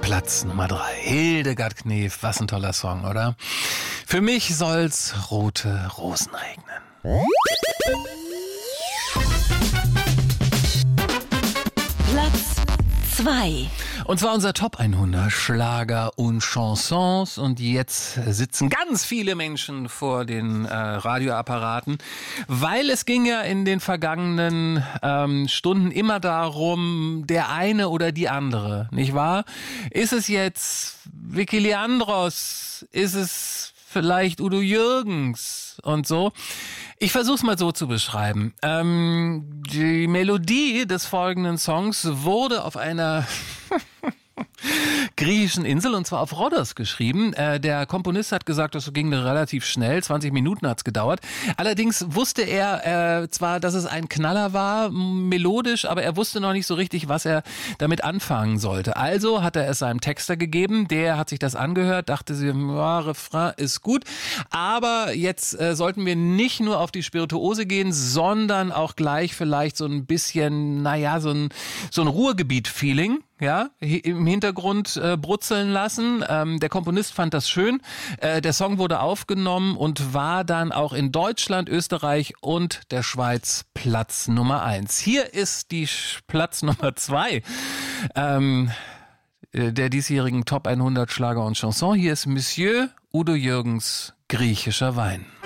Platz Nummer 3. Hildegard Knef, was ein toller Song, oder? Für mich soll's rote Rosen regnen. Platz 2. Und zwar unser Top 100 Schlager und Chansons. Und jetzt sitzen ganz viele Menschen vor den Radioapparaten, weil es ging ja in den vergangenen Stunden immer darum, der eine oder die andere, nicht wahr? Ist es jetzt Vicky Leandros? Ist es vielleicht Udo Jürgens und so? Ich versuch's mal so zu beschreiben. Die Melodie des folgenden Songs wurde auf einer griechischen Insel, und zwar auf Rhodos, geschrieben. Der Komponist hat gesagt, das ging relativ schnell, 20 Minuten hat's gedauert. Allerdings wusste er zwar, dass es ein Knaller war, melodisch, aber er wusste noch nicht so richtig, was er damit anfangen sollte. Also hat er es seinem Texter gegeben, der hat sich das angehört, dachte sich, ja, Refrain ist gut, aber jetzt sollten wir nicht nur auf die Spirituose gehen, sondern auch gleich vielleicht so ein bisschen, so ein Ruhrgebiet-Feeling, ja, im Hintergrund brutzeln lassen. Der Komponist fand das schön. Der Song wurde aufgenommen und war dann auch in Deutschland, Österreich und der Schweiz Platz Nummer 1. Hier ist die Platz Nummer 2 der diesjährigen Top 100 Schlager und Chanson. Hier ist Monsieur Udo Jürgens, Griechischer Wein.